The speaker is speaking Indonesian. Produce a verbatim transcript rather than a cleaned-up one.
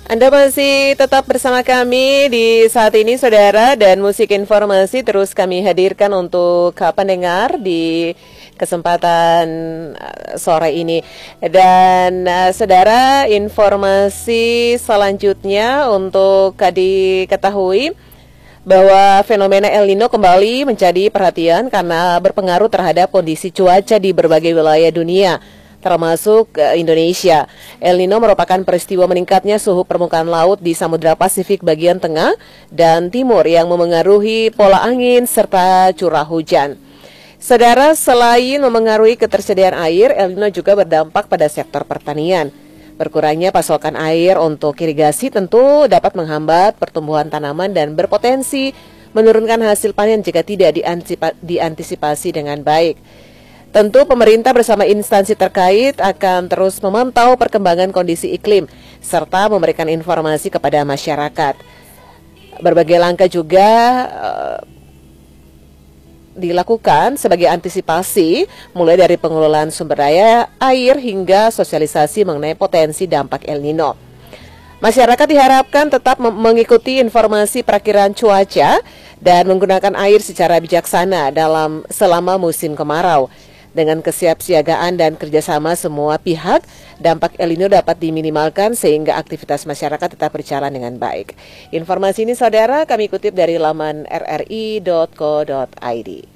Anda masih tetap bersama kami di saat ini, saudara, dan musik informasi terus kami hadirkan untuk pendengar di kesempatan sore ini. Dan uh, saudara, informasi selanjutnya untuk diketahui bahwa fenomena El Nino kembali menjadi perhatian karena berpengaruh terhadap kondisi cuaca di berbagai wilayah dunia, termasuk uh, Indonesia. El Nino merupakan peristiwa meningkatnya suhu permukaan laut di Samudra Pasifik bagian tengah dan timur yang memengaruhi pola angin serta curah hujan. Saudara, selain memengaruhi ketersediaan air, El Nino juga berdampak pada sektor pertanian. Berkurangnya pasokan air untuk irigasi tentu dapat menghambat pertumbuhan tanaman dan berpotensi menurunkan hasil panen jika tidak diantisipasi dengan baik. Tentu pemerintah bersama instansi terkait akan terus memantau perkembangan kondisi iklim serta memberikan informasi kepada masyarakat. Berbagai langkah juga uh, dilakukan sebagai antisipasi, mulai dari pengelolaan sumber daya air hingga sosialisasi mengenai potensi dampak El Nino. Masyarakat diharapkan tetap mengikuti informasi perakiraan cuaca dan menggunakan air secara bijaksana dalam selama musim kemarau. Dengan kesiapsiagaan dan kerjasama semua pihak, dampak El Nino dapat diminimalkan sehingga aktivitas masyarakat tetap berjalan dengan baik. Informasi ini, saudara, kami kutip dari laman r r i dot co dot i d.